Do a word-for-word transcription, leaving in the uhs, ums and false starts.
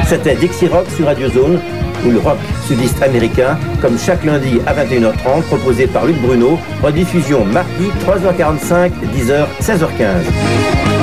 C'était Dixie Rock sur Radio Zone, ou le rock sudiste américain, comme chaque lundi à vingt et une heures trente, proposé par Luc Bruno, rediffusion mardi trois heures quarante-cinq, dix heures, seize heures quinze.